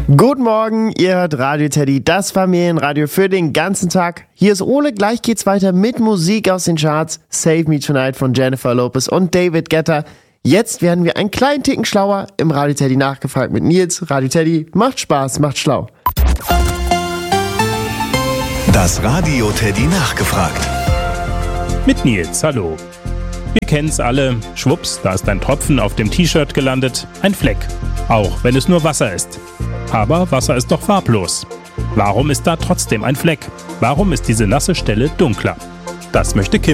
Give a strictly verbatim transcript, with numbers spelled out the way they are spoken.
Guten Morgen, ihr hört Radio Teddy, das Familienradio für den ganzen Tag. Hier ist Ole, gleich geht's weiter mit Musik aus den Charts. Save Me Tonight von Jennifer Lopez und David Guetta. Jetzt werden wir einen kleinen Ticken schlauer im Radio Teddy nachgefragt mit Nils. Radio Teddy macht Spaß, macht schlau. Das Radio Teddy nachgefragt. Mit Nils, hallo. Wir kennen's alle. Schwupps, da ist ein Tropfen auf dem T-Shirt gelandet. Ein Fleck. Auch wenn es nur Wasser ist. Aber Wasser ist doch farblos. Warum ist da trotzdem ein Fleck? Warum ist diese nasse Stelle dunkler? Das möchte Kim